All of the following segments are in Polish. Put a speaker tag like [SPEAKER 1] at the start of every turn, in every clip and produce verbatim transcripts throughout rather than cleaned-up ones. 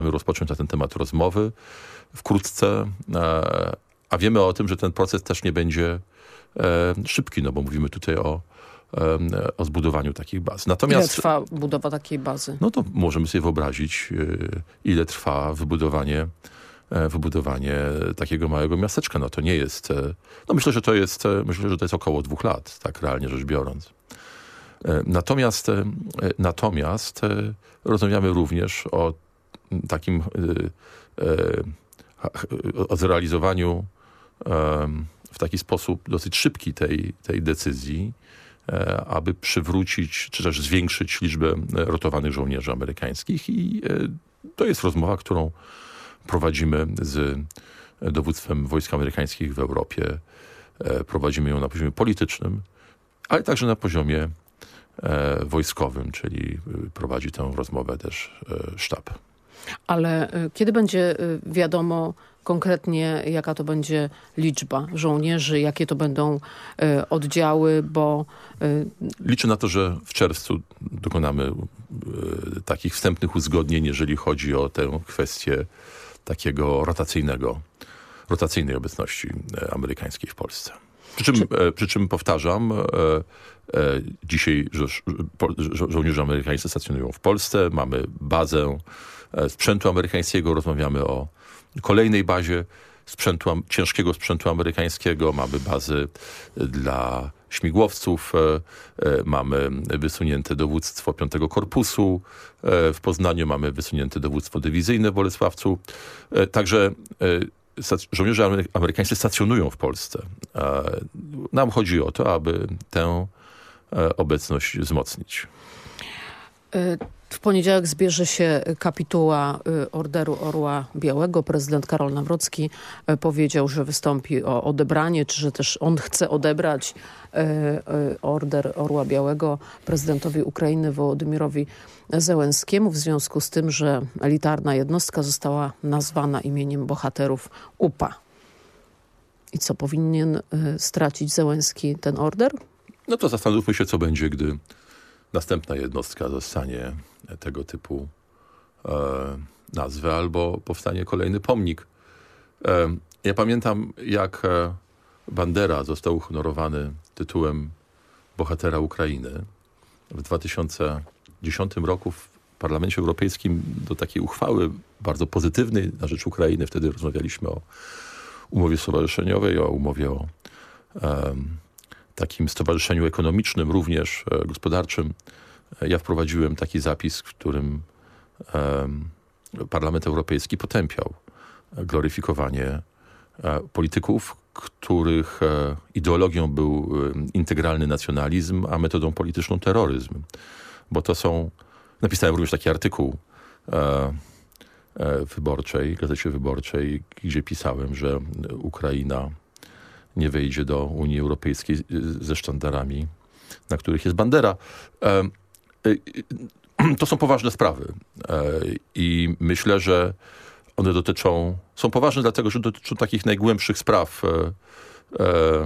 [SPEAKER 1] rozpocząć na ten temat rozmowy wkrótce, a wiemy o tym, że ten proces też nie będzie szybki, no bo mówimy tutaj o, o zbudowaniu takich baz. Natomiast,
[SPEAKER 2] ile trwa budowa takiej bazy?
[SPEAKER 1] No to możemy sobie wyobrazić, ile trwa wybudowanie wybudowanie takiego małego miasteczka. No to nie jest... No myślę, że to jest, myślę, że to jest około dwóch lat, tak realnie rzecz biorąc. Natomiast, natomiast rozmawiamy również o takim o zrealizowaniu w taki sposób dosyć szybki tej, tej decyzji, aby przywrócić, czy też zwiększyć liczbę rotowanych żołnierzy amerykańskich. I to jest rozmowa, którą prowadzimy z dowództwem wojsk amerykańskich w Europie. Prowadzimy ją na poziomie politycznym, ale także na poziomie wojskowym, czyli prowadzi tę rozmowę też sztab.
[SPEAKER 2] Ale kiedy będzie wiadomo konkretnie, jaka to będzie liczba żołnierzy, jakie to będą oddziały, bo...
[SPEAKER 1] Liczę na to, że w czerwcu dokonamy takich wstępnych uzgodnień, jeżeli chodzi o tę kwestię takiego rotacyjnego, rotacyjnej obecności amerykańskiej w Polsce. Przy czym, Czy... przy czym powtarzam, dzisiaj żo żo żołnierze amerykańscy stacjonują w Polsce, mamy bazę sprzętu amerykańskiego, rozmawiamy o kolejnej bazie sprzętu, ciężkiego sprzętu amerykańskiego, mamy bazy dla śmigłowców, mamy wysunięte dowództwo piątego Korpusu w Poznaniu, mamy wysunięte dowództwo dywizyjne w Bolesławcu. Także żołnierze amerykańscy stacjonują w Polsce. Nam chodzi o to, aby tę obecność wzmocnić.
[SPEAKER 2] W poniedziałek zbierze się kapituła Orderu Orła Białego. Prezydent Karol Nawrocki powiedział, że wystąpi o odebranie, czy że też on chce odebrać Order Orła Białego prezydentowi Ukrainy Wołodymyrowi Zełenskiemu w związku z tym, że elitarna jednostka została nazwana imieniem bohaterów U P A. I co, powinien stracić Zełenski ten order?
[SPEAKER 1] No to zastanówmy się, co będzie, gdy następna jednostka dostanie tego typu e, nazwę, albo powstanie kolejny pomnik. E, ja pamiętam, jak Bandera został uhonorowany tytułem bohatera Ukrainy. W dwa tysiące dziesiątym roku w Parlamencie Europejskim do takiej uchwały bardzo pozytywnej na rzecz Ukrainy, wtedy rozmawialiśmy o umowie stowarzyszeniowej, o umowie o e, takim stowarzyszeniu ekonomicznym, również e, gospodarczym. Ja wprowadziłem taki zapis, w którym e, Parlament Europejski potępiał gloryfikowanie e, polityków, których e, ideologią był e, integralny nacjonalizm, a metodą polityczną terroryzm. Bo to są... Napisałem również taki artykuł e, e, wyborczej, Gazecie Wyborczej, gdzie pisałem, że Ukraina nie wejdzie do Unii Europejskiej ze sztandarami, na których jest bandera. E, To są poważne sprawy i myślę, że one dotyczą, są poważne dlatego, że dotyczą takich najgłębszych spraw e,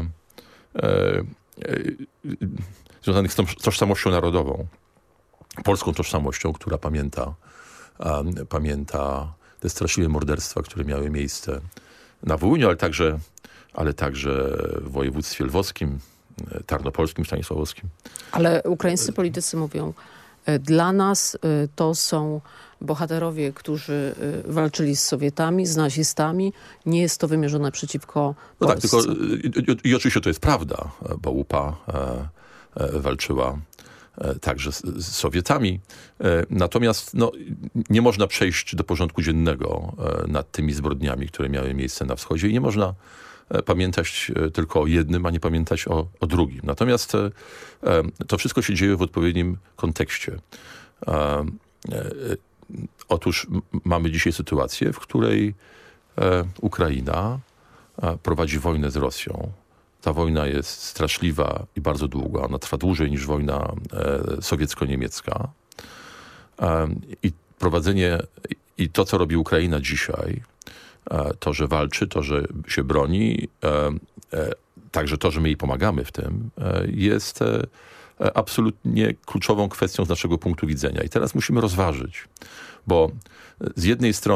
[SPEAKER 1] e, e, związanych z tą tożsamością narodową, polską tożsamością, która pamięta, a, pamięta te straszliwe morderstwa, które miały miejsce na Wołyniu, ale także, ale także w województwie lwowskim, tarnopolskim, stanisławowskim.
[SPEAKER 2] Ale ukraińscy politycy mówią, dla nas to są bohaterowie, którzy walczyli z Sowietami, z nazistami. Nie jest to wymierzone przeciwko
[SPEAKER 1] No
[SPEAKER 2] Polsce.
[SPEAKER 1] tak, tylko i, i oczywiście to jest prawda, bo U P A e, e, walczyła e, także z, z Sowietami. E, natomiast no, nie można przejść do porządku dziennego e, nad tymi zbrodniami, które miały miejsce na wschodzie i nie można pamiętać tylko o jednym, a nie pamiętać o, o drugim. Natomiast e, to wszystko się dzieje w odpowiednim kontekście. E, e, otóż mamy dzisiaj sytuację, w której e, Ukraina e, prowadzi wojnę z Rosją. Ta wojna jest straszliwa i bardzo długa. Ona trwa dłużej niż wojna e, sowiecko-niemiecka. E, I prowadzenie, i to, co robi Ukraina dzisiaj, to, że walczy, to, że się broni, także to, że my jej pomagamy w tym, jest absolutnie kluczową kwestią z naszego punktu widzenia. I teraz musimy rozważyć, bo z jednej strony